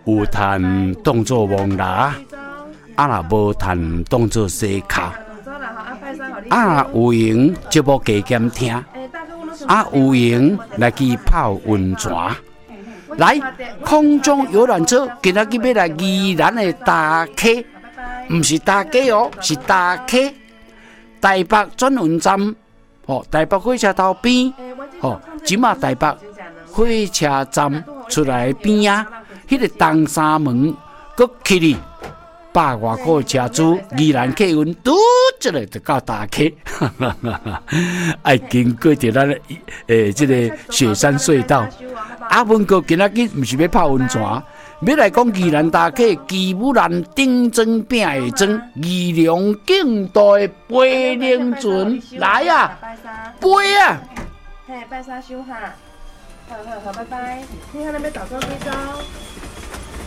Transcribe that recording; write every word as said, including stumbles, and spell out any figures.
有赚当作蒙拿，啊若无赚当作西卡。啊有闲节目加减听，啊有闲来去泡温泉。来，空中游览车今仔日要来宜兰的大溪，唔是大溪哦，是大溪。台北转运站，哦，台北火车头边，哦，即马台北火车站出来边啊，迄、那个东三门搁起哩，百外个车主宜兰客运拄一个就到大溪，爱经过着咱诶，即、这个雪山隧道。啊，文哥今仔日毋是要泡温泉，要来讲宜兰大溪基武兰顶庄饼的庄，宜良景道的飞灵船，来啊，飞啊！ 嘿，拜三休哈，好好好，拜拜。你看那边找周几周？